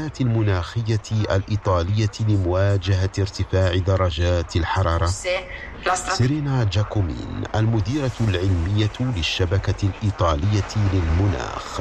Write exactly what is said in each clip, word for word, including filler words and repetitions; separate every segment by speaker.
Speaker 1: التحضيرات المناخية الإيطالية لمواجهة ارتفاع درجات الحرارة. سيرينا جاكومين المديرة العلمية للشبكة الإيطالية للمناخ: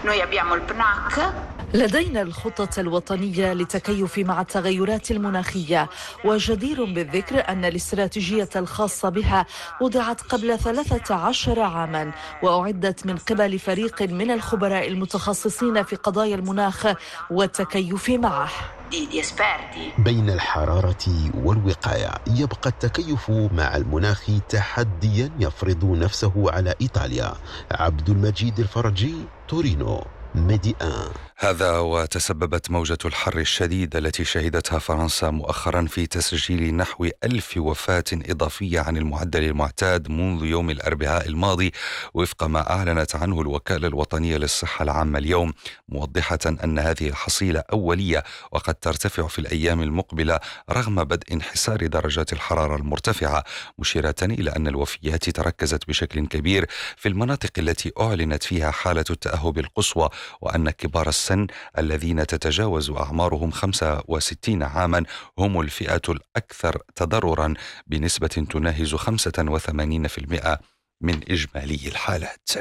Speaker 2: لدينا الخطة الوطنية للتكيف مع التغيرات المناخية، وجدير بالذكر أن الاستراتيجية الخاصة بها وضعت قبل ثلاثة عشر عاما، وأعدت من قبل فريق من الخبراء المتخصصين في قضايا المناخ والتكيف معه.
Speaker 1: بين الحرارة والوقاية، يبقى التكيف مع المناخ تحديا يفرض نفسه على إيطاليا. عبد المجيد الفرجي، تورينو، ميديان.
Speaker 3: هذا وتسببت موجة الحر الشديدة التي شهدتها فرنسا مؤخرا في تسجيل نحو ألف وفاة إضافية عن المعدل المعتاد منذ يوم الأربعاء الماضي، وفق ما أعلنت عنه الوكالة الوطنية للصحة العامة اليوم، موضحة أن هذه الحصيلة أولية وقد ترتفع في الأيام المقبلة رغم بدء انحسار درجات الحرارة المرتفعة، مشيرة إلى أن الوفيات تركزت بشكل كبير في المناطق التي أعلنت فيها حالة التأهب القصوى، وأن كبار السن الذين تتجاوز أعمارهم خمسة وستين عاما هم الفئة الأكثر تضررا بنسبة تناهز خمسة وثمانين بالمئة من إجمالي الحالات.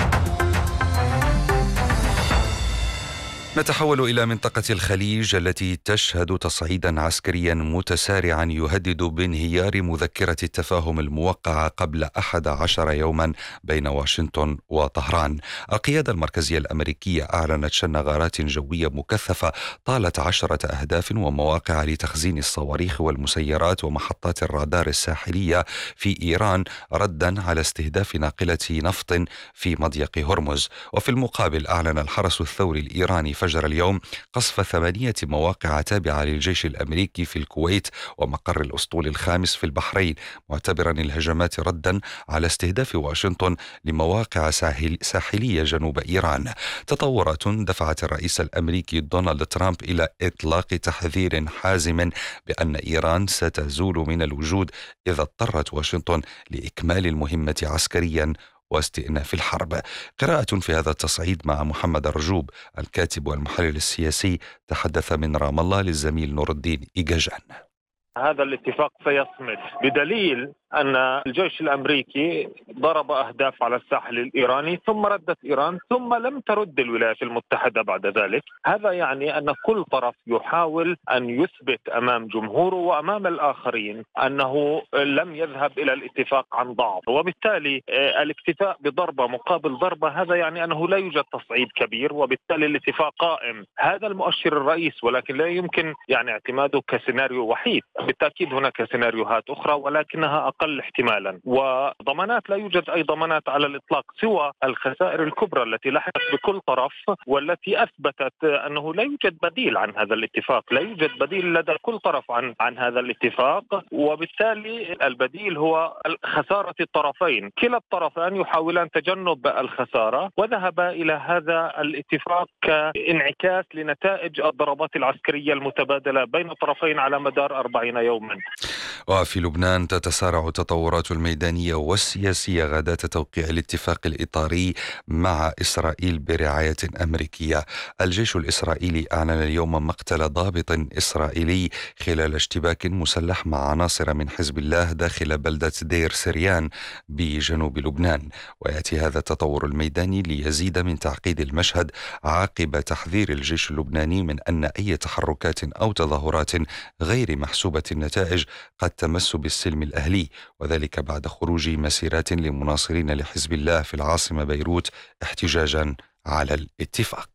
Speaker 3: نتحول إلى منطقة الخليج التي تشهد تصعيدا عسكريا متسارعا يهدد بانهيار مذكرة التفاهم الموقعة قبل أحد عشر يوما بين واشنطن وطهران. القيادة المركزية الأمريكية أعلنت شن غارات جوية مكثفة طالت عشرة أهداف ومواقع لتخزين الصواريخ والمسيرات ومحطات الرادار الساحلية في إيران، ردا على استهداف ناقلة نفط في مضيق هرمز. وفي المقابل أعلن الحرس الثوري الإيراني فجر اليوم قصف ثمانية مواقع تابعة للجيش الأمريكي في الكويت ومقر الأسطول الخامس في البحرين، معتبرا الهجمات ردا على استهداف واشنطن لمواقع ساحل ساحلية جنوب إيران. تطورات دفعت الرئيس الأمريكي دونالد ترامب إلى إطلاق تحذير حازم بأن إيران ستزول من الوجود إذا اضطرت واشنطن لإكمال المهمة عسكريا واستئناف الحرب. قراءة في هذا التصعيد مع محمد الرجوب الكاتب والمحلل السياسي، تحدث من رام الله للزميل نور الدين إيجاجان.
Speaker 4: هذا الاتفاق سيصمد بدليل أن الجيش الأمريكي ضرب أهداف على الساحل الإيراني ثم ردت إيران ثم لم ترد الولايات المتحدة بعد ذلك. هذا يعني أن كل طرف يحاول أن يثبت أمام جمهوره وأمام الآخرين أنه لم يذهب إلى الاتفاق عن ضعف، وبالتالي الاكتفاء بضربة مقابل ضربة هذا يعني أنه لا يوجد تصعيد كبير، وبالتالي الاتفاق قائم. هذا المؤشر الرئيس، ولكن لا يمكن يعني اعتماده كسيناريو وحيد. بالتأكيد هناك سيناريوهات أخرى ولكنها أقل احتمالا، وضمانات لا يوجد أي ضمانات على الإطلاق سوى الخسائر الكبرى التي لحقت بكل طرف، والتي أثبتت أنه لا يوجد بديل عن هذا الاتفاق، لا يوجد بديل لدى كل طرف عن عن هذا الاتفاق، وبالتالي البديل هو خسارة الطرفين. كلا الطرفان يحاولان تجنب الخسارة وذهب إلى هذا الاتفاق كانعكاس لنتائج الضربات العسكرية المتبادلة بين الطرفين على مدار أربعين يوما.
Speaker 3: وفي لبنان تتسارع التطورات الميدانية والسياسية غداة توقيع الاتفاق الإطاري مع إسرائيل برعاية أمريكية. الجيش الإسرائيلي أعلن اليوم مقتل ضابط إسرائيلي خلال اشتباك مسلح مع عناصر من حزب الله داخل بلدة دير سريان بجنوب لبنان. ويأتي هذا التطور الميداني ليزيد من تعقيد المشهد عقب تحذير الجيش اللبناني من أن أي تحركات أو تظاهرات غير محسوبة النتائج قد تمس بالسلم الأهلي، وذلك بعد خروج مسيرات لمناصرين لحزب الله في العاصمة بيروت احتجاجا على الاتفاق.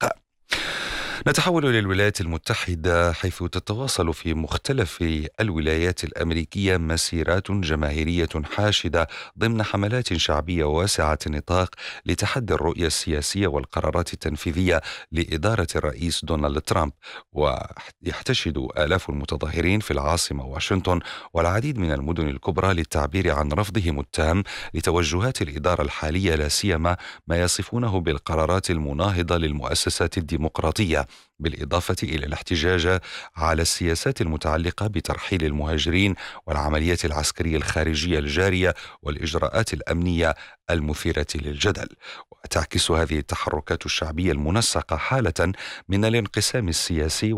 Speaker 3: نتحول إلى الولايات المتحدة، حيث تتواصل في مختلف الولايات الأمريكية مسيرات جماهيرية حاشدة ضمن حملات شعبية واسعة النطاق لتحدي الرؤية السياسية والقرارات التنفيذية لإدارة الرئيس دونالد ترامب. ويحتشد آلاف المتظاهرين في العاصمة واشنطن والعديد من المدن الكبرى للتعبير عن رفضهم التام لتوجهات الإدارة الحالية، لا سيما ما يصفونه بالقرارات المناهضة للمؤسسات الديمقراطية، بالإضافة إلى الاحتجاج على السياسات المتعلقة بترحيل المهاجرين والعمليات العسكرية الخارجية الجارية والإجراءات الأمنية المثيرة للجدل. وتعكس هذه التحركات الشعبية المنسقة حالة من الانقسام السياسي